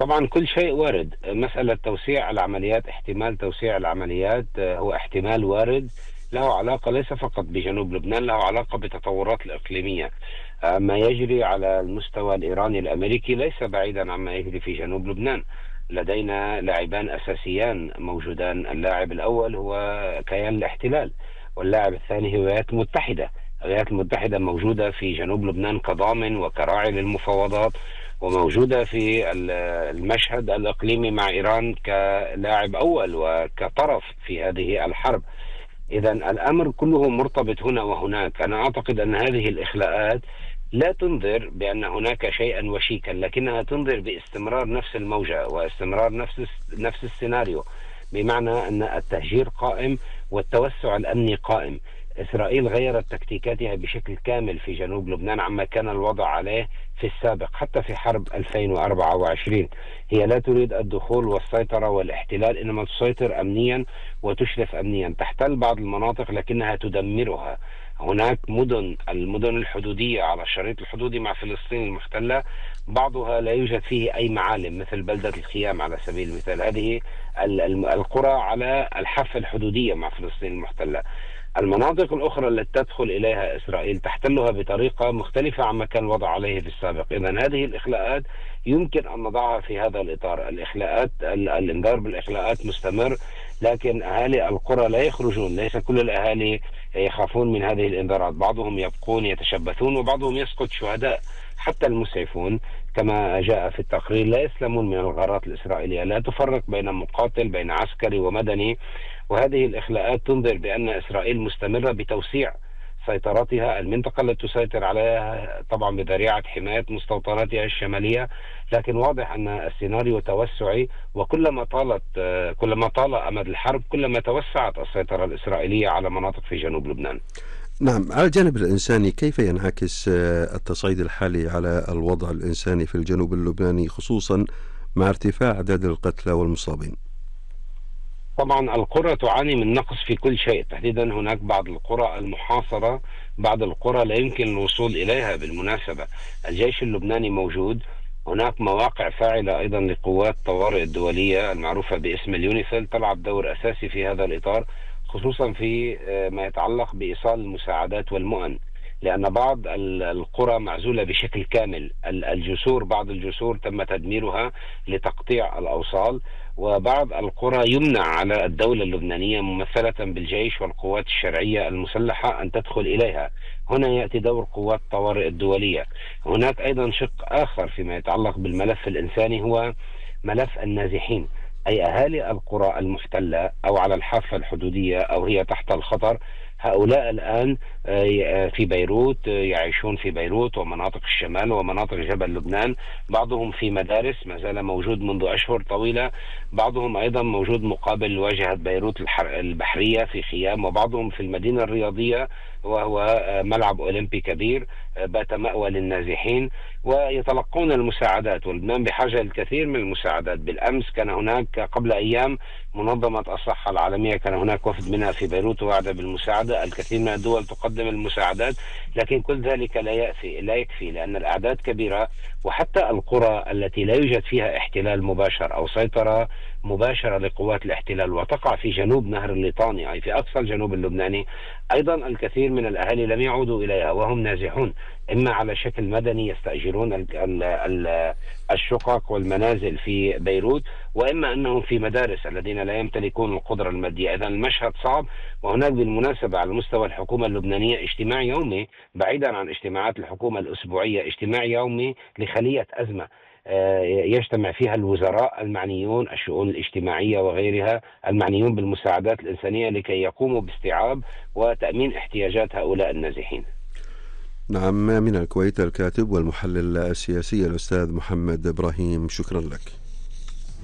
طبعا كل شيء وارد. مسألة توسيع العمليات، احتمال توسيع العمليات هو احتمال وارد، له علاقة ليس فقط بجنوب لبنان، له علاقة بالتطورات الإقليمية. ما يجري على المستوى الإيراني الأمريكي ليس بعيدا عما يجري في جنوب لبنان. لدينا لاعبان أساسيان موجودان، اللاعب الأول هو كيان الاحتلال، واللاعب الثاني هي الولايات المتحدة. الولايات المتحدة موجودة في جنوب لبنان كضامن وكراعي للمفاوضات، وموجودة في المشهد الإقليمي مع إيران كلاعب أول وكطرف في هذه الحرب. إذا الأمر كله مرتبط هنا وهناك. أنا أعتقد أن هذه الإخلاءات لا تنذر بأن هناك شيئا وشيكا، لكنها تنذر باستمرار نفس الموجة واستمرار نفس السيناريو، بمعنى أن التهجير قائم والتوسع الأمني قائم. إسرائيل غيرت تكتيكاتها بشكل كامل في جنوب لبنان عما كان الوضع عليه في السابق، حتى في حرب 2024. هي لا تريد الدخول والسيطرة والاحتلال، إنما تسيطر أمنيا وتشرف أمنيا، تحتل بعض المناطق لكنها تدمرها. هناك المدن الحدودية على الشريط الحدودي مع فلسطين المحتلة، بعضها لا يوجد فيه أي معالم، مثل بلدة الخيام على سبيل المثال. هذه القرى على الحافة الحدودية مع فلسطين المحتلة. المناطق الأخرى التي تدخل إليها إسرائيل تحتلها بطريقة مختلفة عما كان الوضع عليه في السابق. إذا هذه الإخلاءات يمكن أن نضعها في هذا الإطار. الإخلاءات، الإنذار بالإخلاءات مستمر، لكن أهالي القرى لا يخرجون. ليس كل الأهالي يخافون من هذه الإنذارات، بعضهم يبقون يتشبثون وبعضهم يسقط شهداء. حتى المسعفون كما جاء في التقرير لا يسلمون من الغارات الإسرائيلية، لا تفرق بين مقاتل، بين عسكري ومدني. وهذه الإخلاءات تنذر بأن إسرائيل مستمرة بتوسيع سيطرتها. المنطقة التي تسيطر عليها طبعا بذريعة حماية مستوطناتها الشمالية، لكن واضح أن السيناريو توسعي، كلما طال أمد الحرب كلما توسعت السيطرة الإسرائيلية على مناطق في جنوب لبنان. نعم، على الجانب الإنساني كيف ينعكس التصعيد الحالي على الوضع الإنساني في الجنوب اللبناني، خصوصا مع ارتفاع أعداد القتلى والمصابين؟ طبعا القرى تعاني من نقص في كل شيء، تحديدا هناك بعض القرى المحاصرة، بعض القرى لا يمكن الوصول إليها. بالمناسبة الجيش اللبناني موجود، هناك مواقع فاعلة أيضا لقوات الطوارئ الدولية المعروفة باسم اليونيفيل تلعب دور أساسي في هذا الإطار، خصوصا في ما يتعلق بإيصال المساعدات والمؤن، لأن بعض القرى معزولة بشكل كامل. بعض الجسور تم تدميرها لتقطيع الأوصال، وبعض القرى يمنع على الدولة اللبنانية ممثلة بالجيش والقوات الشرعية المسلحة أن تدخل إليها. هنا يأتي دور قوات الطوارئ الدولية. هناك أيضا شق آخر فيما يتعلق بالملف الإنساني، هو ملف النازحين، أي أهالي القرى المحتلة أو على الحافة الحدودية أو هي تحت الخطر. هؤلاء الآن في بيروت، يعيشون في بيروت ومناطق الشمال ومناطق جبل لبنان. بعضهم في مدارس ما زال موجود منذ أشهر طويلة، بعضهم أيضا موجود مقابل واجهة بيروت البحرية في خيام، وبعضهم في المدينة الرياضية وهو ملعب أولمبي كبير بات مأوى للنازحين، ويتلقون المساعدات. ولبنان بحاجة للكثير من المساعدات. بالأمس كان هناك قبل أيام منظمة الصحة العالمية، كان هناك وفد منها في بيروت ووعد بالمساعدة. الكثير من الدول تقدم المساعدات، لكن كل ذلك لا يكفي لأن الأعداد كبيرة. وحتى القرى التي لا يوجد فيها احتلال مباشر أو سيطرة مباشرة لقوات الاحتلال وتقع في جنوب نهر الليطاني، أي في أقصى الجنوب اللبناني، أيضا الكثير من الأهالي لم يعودوا إليها وهم نازحون، إما على شكل مدني يستأجرون الشقق والمنازل في بيروت، وإما أنهم في مدارس الذين لا يمتلكون القدرة المادية. إذن المشهد صعب. وهناك بالمناسبة على مستوى الحكومة اللبنانية اجتماع يومي، بعيدا عن اجتماعات الحكومة الأسبوعية، اجتماع يومي لخلية أزمة يجتمع فيها الوزراء المعنيون الشؤون الاجتماعية وغيرها المعنيون بالمساعدات الإنسانية لكي يقوموا باستيعاب وتأمين احتياجات هؤلاء النازحين. نعم، من الكويت الكاتب والمحلل السياسي الأستاذ محمد إبراهيم، شكرا لك.